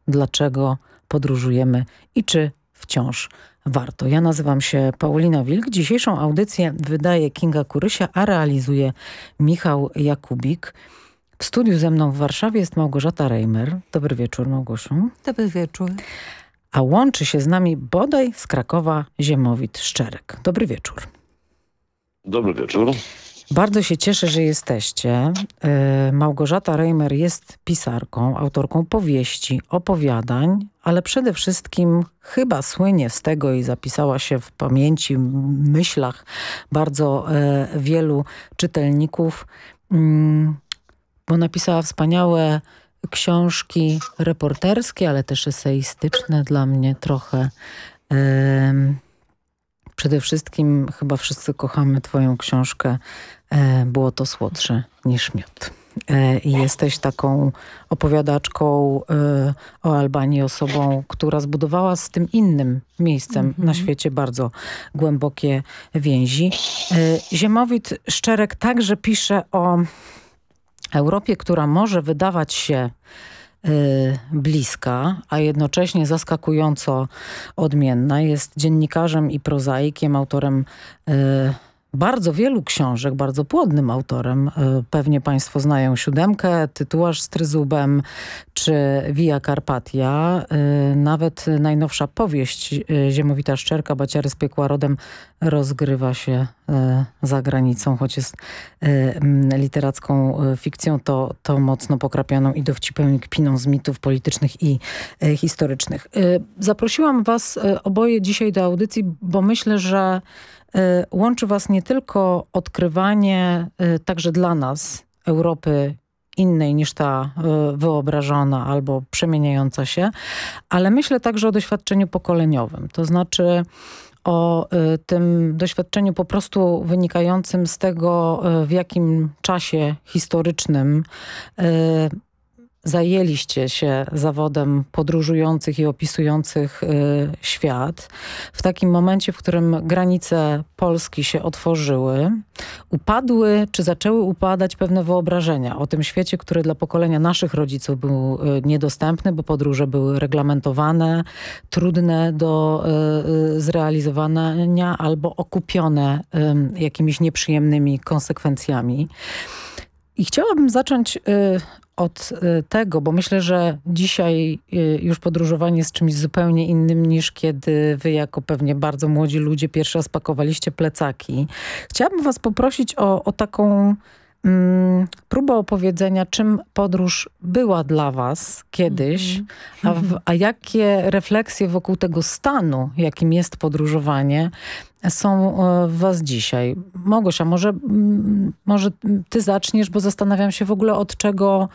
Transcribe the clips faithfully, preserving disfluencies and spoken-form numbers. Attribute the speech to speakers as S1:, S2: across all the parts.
S1: dlaczego podróżujemy i czy wciąż warto. Ja nazywam się Paulina Wilk. Dzisiejszą audycję wydaje Kinga Kurysia, a realizuje Michał Jakubik. W studiu ze mną w Warszawie jest Małgorzata Reimer. Dobry wieczór, Małgosiu.
S2: Dobry wieczór.
S1: A łączy się z nami bodaj z Krakowa Ziemowit Szczerek. Dobry wieczór.
S3: Dobry wieczór.
S1: Bardzo się cieszę, że jesteście. Małgorzata Reimer jest pisarką, autorką powieści, opowiadań, ale przede wszystkim chyba słynie z tego i zapisała się w pamięci, myślach bardzo wielu czytelników, bo napisała wspaniałe książki reporterskie, ale też eseistyczne, dla mnie trochę. Przede wszystkim chyba wszyscy kochamy twoją książkę Było to słodsze niż miód. I jesteś taką opowiadaczką o Albanii, osobą, która zbudowała z tym innym miejscem mm-hmm. na świecie bardzo głębokie więzi. Ziemowit Szczerek także pisze o Europie, która może wydawać się bliska, a jednocześnie zaskakująco odmienna. Jest dziennikarzem i prozaikiem, autorem bardzo wielu książek, bardzo płodnym autorem. Pewnie państwo znają Siódemkę, Tytułaż z Tryzubem czy Via Carpatia. Nawet najnowsza powieść Ziemowita Szczerka, Baciary z piekła rodem, rozgrywa się za granicą, choć jest literacką fikcją, to, to mocno pokrapioną i dowcipem i kpiną z mitów politycznych i historycznych. Zaprosiłam was oboje dzisiaj do audycji, bo myślę, że łączy was nie tylko odkrywanie także dla nas Europy innej niż ta wyobrażona albo przemieniająca się, ale myślę także o doświadczeniu pokoleniowym. To znaczy o tym doświadczeniu po prostu wynikającym z tego, w jakim czasie historycznym zajęliście się zawodem podróżujących i opisujących y, świat. W takim momencie, w którym granice Polski się otworzyły, upadły, czy zaczęły upadać pewne wyobrażenia o tym świecie, który dla pokolenia naszych rodziców był y, niedostępny, bo podróże były reglamentowane, trudne do y, zrealizowania albo okupione y, jakimiś nieprzyjemnymi konsekwencjami. I chciałabym zacząć y, od tego, bo myślę, że dzisiaj już podróżowanie jest czymś zupełnie innym niż kiedy wy jako pewnie bardzo młodzi ludzie pierwszy raz pakowaliście plecaki. Chciałabym was poprosić o, o taką mm, próbę opowiedzenia, czym podróż była dla was kiedyś, mm-hmm. a, w, a jakie refleksje wokół tego stanu, jakim jest podróżowanie, są w was dzisiaj. Małgosia, może, może ty zaczniesz, bo zastanawiam się w ogóle od czego,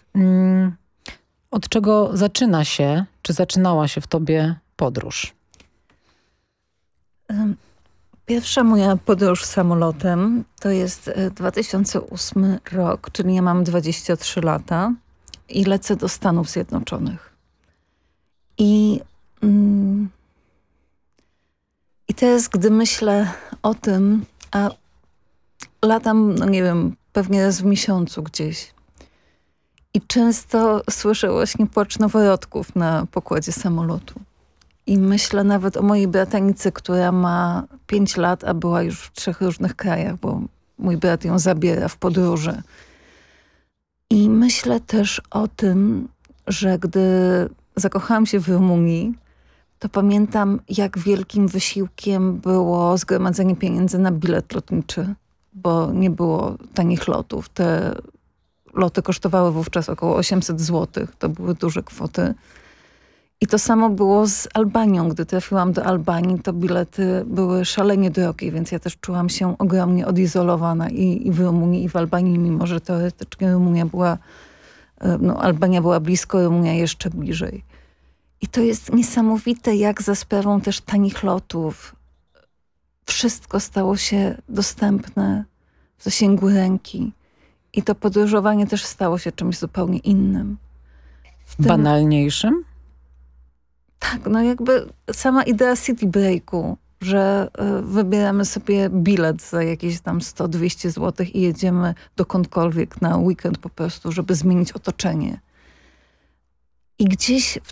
S1: od czego zaczyna się, czy zaczynała się w tobie podróż?
S2: Pierwsza moja podróż samolotem to jest dwa tysiące ósmy rok, czyli ja mam dwadzieścia trzy lata i lecę do Stanów Zjednoczonych. I... Mm, I teraz, gdy myślę o tym, a latam, no nie wiem, pewnie raz w miesiącu gdzieś. I często słyszę właśnie płacz noworodków na pokładzie samolotu. I myślę nawet o mojej bratanicy, która ma pięć lat, a była już w trzech różnych krajach, bo mój brat ją zabiera w podróży. I myślę też o tym, że gdy zakochałam się w Rumunii, to pamiętam, jak wielkim wysiłkiem było zgromadzenie pieniędzy na bilet lotniczy, bo nie było tanich lotów. Te loty kosztowały wówczas około osiemset złotych. To były duże kwoty. I to samo było z Albanią. Gdy trafiłam do Albanii, to bilety były szalenie drogie, więc ja też czułam się ogromnie odizolowana i, i w Rumunii, i w Albanii, mimo że teoretycznie Rumunia była, no Albania była blisko, Rumunia jeszcze bliżej. I to jest niesamowite, jak za sprawą też tanich lotów wszystko stało się dostępne w zasięgu ręki. I to podróżowanie też stało się czymś zupełnie innym. W tym...
S1: Banalniejszym?
S2: Tak, no jakby sama idea city breaku, że y, wybieramy sobie bilet za jakieś tam sto dwieście złotych i jedziemy dokądkolwiek na weekend po prostu, żeby zmienić otoczenie. I gdzieś w